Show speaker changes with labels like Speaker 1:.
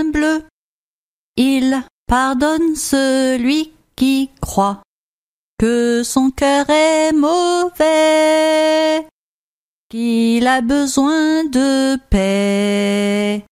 Speaker 1: bleu. Il pardonne celui qui croit que son cœur est mauvais, qu'il a besoin de paix.